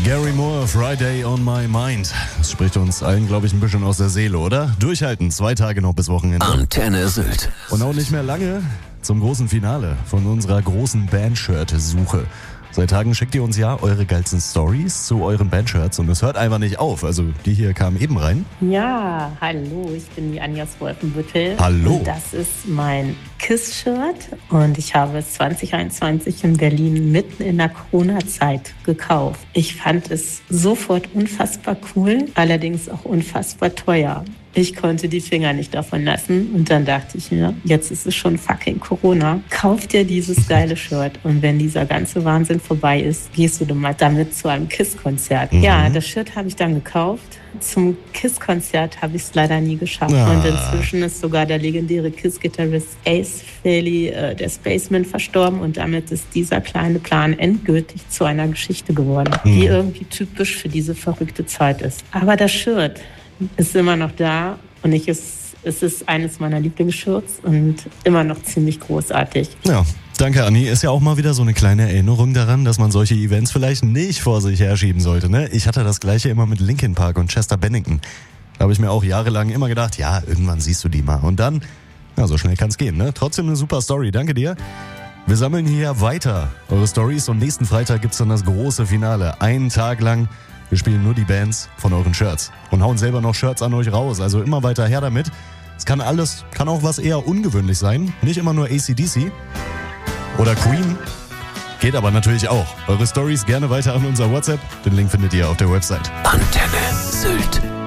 Gary Moore, Friday on my mind. Das spricht uns allen, glaube ich, ein bisschen aus der Seele, oder? Durchhalten, 2 Tage noch bis Wochenende. Antenne Sylt. Und auch nicht mehr lange zum großen Finale von unserer großen Bandshirt-Suche. Seit Tagen schickt ihr uns ja eure geilsten Stories zu euren Bandshirts und es hört einfach nicht auf. Also die hier kamen eben rein. Ja, hallo, ich bin die Anja Wolfenbüttel. Hallo. Und das ist mein KISS-Shirt und ich habe es 2021 in Berlin mitten in der Corona-Zeit gekauft. Ich fand es sofort unfassbar cool, allerdings auch unfassbar teuer. Ich konnte die Finger nicht davon lassen und dann dachte ich mir, jetzt ist es schon fucking Corona. Kauf dir dieses geile Shirt und wenn dieser ganze Wahnsinn vorbei ist, gehst du mal damit zu einem KISS-Konzert. Ja, das Shirt habe ich dann gekauft. Zum KISS-Konzert habe ich es leider nie geschafft. Und inzwischen ist sogar der legendäre KISS-Gitarrist Ace Frehley, der Spaceman, verstorben und damit ist dieser kleine Plan endgültig zu einer Geschichte geworden, die irgendwie typisch für diese verrückte Zeit ist. Aber das Shirt ist immer noch da und es ist eines meiner Lieblingsshirts und immer noch ziemlich großartig. Ja, danke Anni. Ist ja auch mal wieder so eine kleine Erinnerung daran, dass man solche Events vielleicht nicht vor sich herschieben sollte. Ne? Ich hatte das Gleiche immer mit Linkin Park und Chester Bennington. Da habe ich mir auch jahrelang immer gedacht, ja, irgendwann siehst du die mal. Und dann, ja, so schnell kann's gehen. Ne? Trotzdem eine super Story. Danke dir. Wir sammeln hier weiter eure Stories und nächsten Freitag gibt's dann das große Finale. 1 Tag lang. Wir spielen nur die Bands von euren Shirts und hauen selber noch Shirts an euch raus. Also immer weiter her damit. Es kann auch was eher ungewöhnlich sein. Nicht immer nur AC/DC oder Queen. Geht aber natürlich auch. Eure Stories gerne weiter an unser WhatsApp. Den Link findet ihr auf der Website. Antenne Sylt.